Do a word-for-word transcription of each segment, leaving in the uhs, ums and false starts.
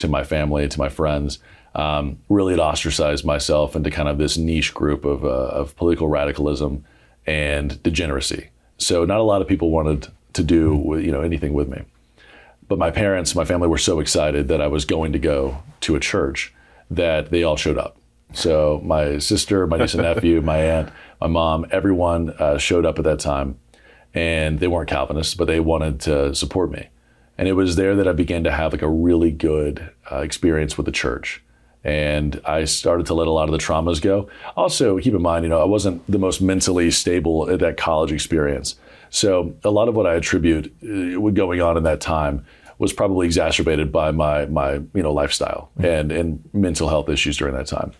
to my family, to my friends, um, really had ostracized myself into kind of this niche group of, uh, of political radicalism and degeneracy. So not a lot of people wanted to do, you know, anything with me. But my parents, my family were so excited that I was going to go to a church that they all showed up. So my sister, my niece and nephew, my aunt, my mom, everyone uh, showed up at that time. And they weren't Calvinists, but they wanted to support me. And it was there that I began to have like a really good uh, experience with the church. And I started to let a lot of the traumas go. Also, keep in mind, you know, I wasn't the most mentally stable at that college experience. So a lot of what I attribute uh, going on in that time was probably exacerbated by my, my you know, lifestyle mm-hmm. and, and mental health issues during that time.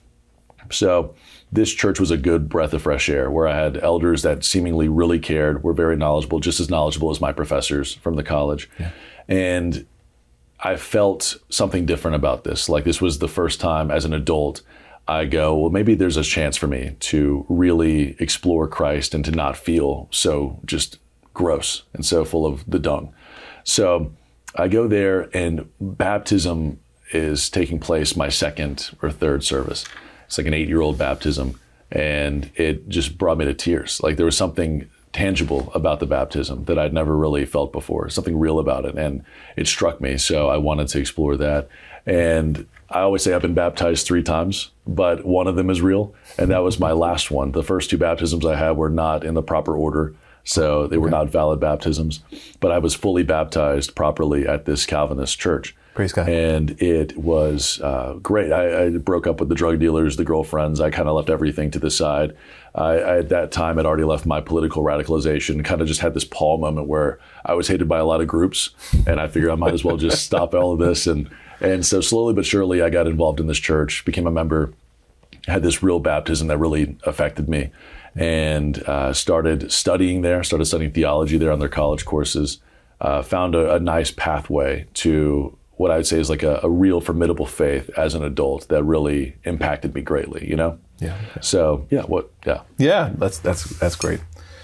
So this church was a good breath of fresh air where I had elders that seemingly really cared, were very knowledgeable, just as knowledgeable as my professors from the college. Yeah. And I felt something different about this. Like this was the first time as an adult I go, well, maybe there's a chance for me to really explore Christ and to not feel so just gross and so full of the dung. So I go there and baptism is taking place my second or third service. It's like an eight-year-old baptism, and it just brought me to tears. Like there was something tangible about the baptism that I'd never really felt before, something real about it, and it struck me. So I wanted to explore that. And I always say I've been baptized three times, but one of them is real, and that was my last one. The first two baptisms I had were not in the proper order, so they were okay. not valid baptisms, but I was fully baptized properly at this Calvinist church. Praise God. And it was uh, great. I, I broke up with the drug dealers, the girlfriends. I kind of left everything to the side. I, I, at that time, I'd already left my political radicalization, kind of just had this Paul moment where I was hated by a lot of groups. And I figured I might as well just stop all of this. And, and so slowly but surely, I got involved in this church, became a member, had this real baptism that really affected me, and uh, started studying there, started studying theology there on their college courses, uh, found a, a nice pathway to what I would say is like a, a real formidable faith as an adult that really impacted me greatly, you know? Yeah. Okay. So yeah, what, yeah. Yeah, that's, that's, that's great.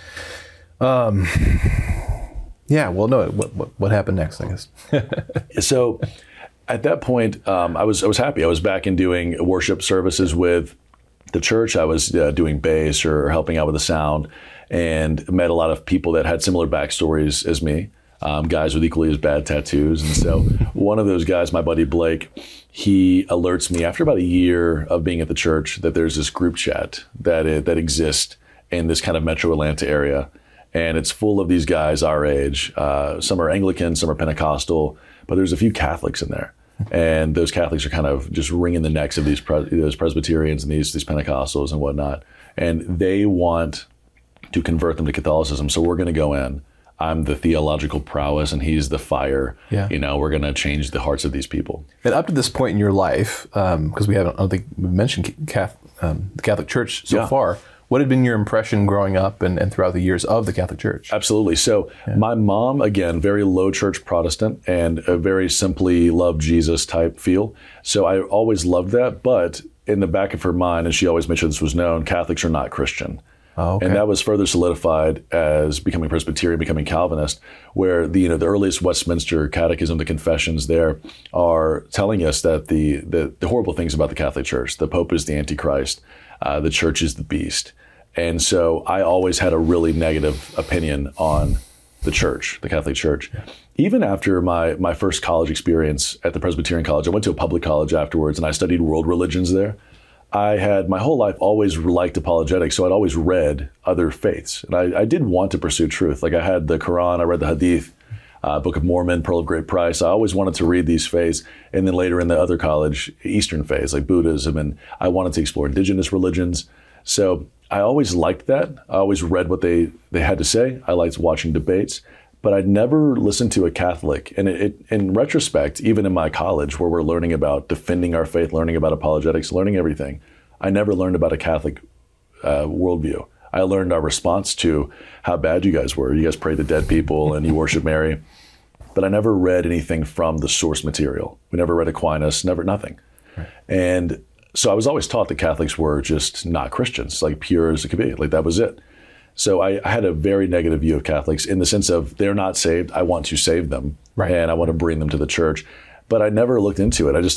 Um, yeah, well, no, what, what, what happened next, I guess? So at that point, um, I was, I was happy. I was back in doing worship services with the church. I was uh, doing bass or helping out with the sound, and met a lot of people that had similar backstories as me. Um, guys with equally as bad tattoos. And so one of those guys, my buddy Blake, he alerts me after about a year of being at the church that there's this group chat that it, that exists in this kind of metro Atlanta area. And it's full of these guys our age. Uh, some are Anglican, some are Pentecostal, but there's a few Catholics in there. And those Catholics are kind of just wringing the necks of these pres- those Presbyterians and these, these Pentecostals and whatnot. And they want to convert them to Catholicism. So we're going to go in. I'm the theological prowess and he's the fire. Yeah. You know, we're going to change the hearts of these people. And up to this point in your life, because um, we haven't, I don't think we've mentioned Catholic, um, the Catholic Church so yeah. far, what had been your impression growing up and, and throughout the years of the Catholic Church? Absolutely. So yeah. my mom, again, very low church Protestant and a very simply love Jesus type feel. So I always loved that. But in the back of her mind, and she always made sure this was known, Catholics are not Christian. Oh, okay. And that was further solidified as becoming Presbyterian, becoming Calvinist, where the you know the earliest Westminster Catechism, the confessions there, are telling us that the the, the horrible things about the Catholic Church, the Pope is the Antichrist, uh, the Church is the beast. And so I always had a really negative opinion on the Church, the Catholic Church. Yeah. Even after my my first college experience at the Presbyterian College, I went to a public college afterwards, and I studied world religions there. I had my whole life always liked apologetics, so I'd always read other faiths. And I, I did want to pursue truth. Like I had the Quran, I read the Hadith, uh, Book of Mormon, Pearl of Great Price. I always wanted to read these faiths. And then later in the other college, Eastern faiths like Buddhism, and I wanted to explore indigenous religions. So I always liked that. I always read what they, they had to say. I liked watching debates. But I'd never listened to a Catholic. And it, it, in retrospect, even in my college where we're learning about defending our faith, learning about apologetics, learning everything, I never learned about a Catholic uh, worldview. I learned our response to how bad you guys were. You guys pray to dead people and you worship Mary. But I never read anything from the source material. We never read Aquinas, never, nothing. Right. And so I was always taught that Catholics were just not Christians, like pure as it could be. Like that was it. So I, I had a very negative view of Catholics in the sense of they're not saved. I want to save them, right. And I want to bring them to the church. but I never looked into it. I just